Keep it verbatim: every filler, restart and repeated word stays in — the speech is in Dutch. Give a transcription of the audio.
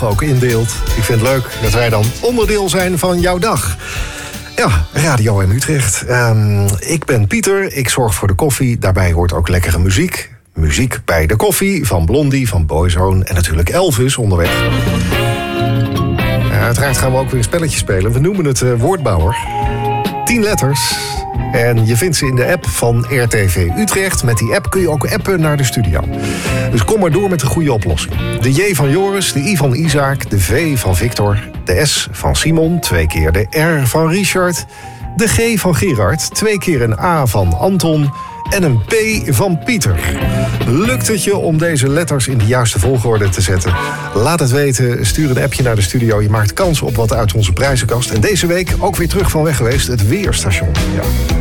dag ook indeelt. Ik vind het leuk dat wij dan onderdeel zijn van jouw dag. Ja, Radio M Utrecht. Um, ik ben Pieter, ik zorg voor de koffie. Daarbij hoort ook lekkere muziek. Muziek bij de koffie van Blondie, van Boyzone en natuurlijk Elvis onderweg. Ja, uiteraard gaan we ook weer een spelletje spelen. We noemen het uh, Woordbouwer. Tien letters. En je vindt ze in de app van R T V Utrecht. Met die app kun je ook appen naar de studio. Dus kom maar door met de goede oplossing. De J van Joris, de I van Isaac, de V van Victor, de S van Simon, twee keer de R van Richard, de G van Gerard, twee keer een A van Anton en een P van Pieter. Lukt het je om deze letters in de juiste volgorde te zetten? Laat het weten, stuur een appje naar de studio. Je maakt kans op wat uit onze prijzenkast. En deze week ook weer terug van weg geweest, het Weerstation. Ja.